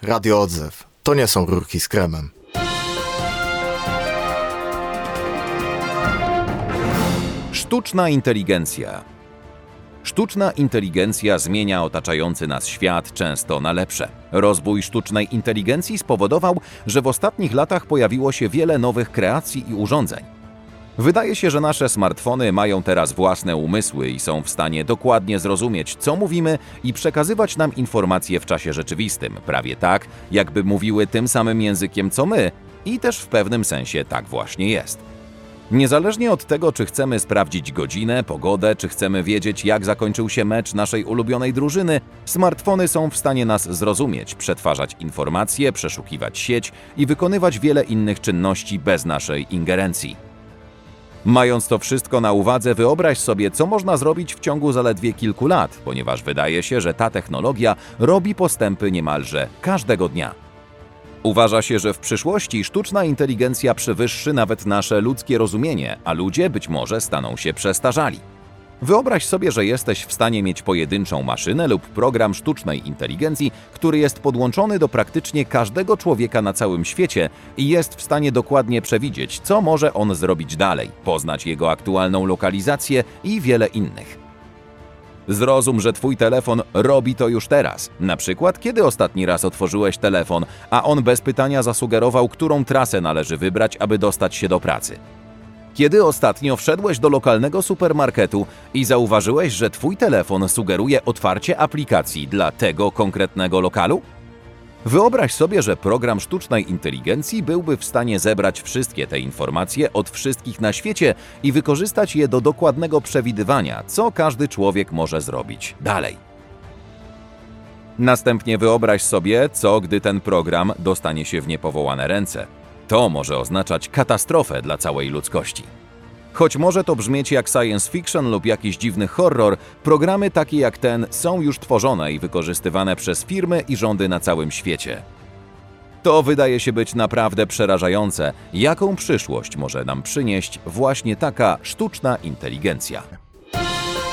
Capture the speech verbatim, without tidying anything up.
Radio Odzew. To nie są rurki z kremem. Sztuczna inteligencja. Sztuczna inteligencja zmienia otaczający nas świat często na lepsze. Rozwój sztucznej inteligencji spowodował, że w ostatnich latach pojawiło się wiele nowych kreacji i urządzeń. Wydaje się, że nasze smartfony mają teraz własne umysły i są w stanie dokładnie zrozumieć, co mówimy i przekazywać nam informacje w czasie rzeczywistym, prawie tak, jakby mówiły tym samym językiem co my, i też w pewnym sensie tak właśnie jest. Niezależnie od tego, czy chcemy sprawdzić godzinę, pogodę, czy chcemy wiedzieć, jak zakończył się mecz naszej ulubionej drużyny, smartfony są w stanie nas zrozumieć, przetwarzać informacje, przeszukiwać sieć i wykonywać wiele innych czynności bez naszej ingerencji. Mając to wszystko na uwadze, wyobraź sobie, co można zrobić w ciągu zaledwie kilku lat, ponieważ wydaje się, że ta technologia robi postępy niemalże każdego dnia. Uważa się, że w przyszłości sztuczna inteligencja przewyższy nawet nasze ludzkie rozumienie, a ludzie być może staną się przestarzali. Wyobraź sobie, że jesteś w stanie mieć pojedynczą maszynę lub program sztucznej inteligencji, który jest podłączony do praktycznie każdego człowieka na całym świecie i jest w stanie dokładnie przewidzieć, co może on zrobić dalej, poznać jego aktualną lokalizację i wiele innych. Zrozum, że twój telefon robi to już teraz. Na przykład, kiedy ostatni raz otworzyłeś telefon, a on bez pytania zasugerował, którą trasę należy wybrać, aby dostać się do pracy. Kiedy ostatnio wszedłeś do lokalnego supermarketu i zauważyłeś, że twój telefon sugeruje otwarcie aplikacji dla tego konkretnego lokalu? Wyobraź sobie, że program sztucznej inteligencji byłby w stanie zebrać wszystkie te informacje od wszystkich na świecie i wykorzystać je do dokładnego przewidywania, co każdy człowiek może zrobić dalej. Następnie wyobraź sobie, co gdy ten program dostanie się w niepowołane ręce. To może oznaczać katastrofę dla całej ludzkości. Choć może to brzmieć jak science fiction lub jakiś dziwny horror, programy takie jak ten są już tworzone i wykorzystywane przez firmy i rządy na całym świecie. To wydaje się być naprawdę przerażające, jaką przyszłość może nam przynieść właśnie taka sztuczna inteligencja.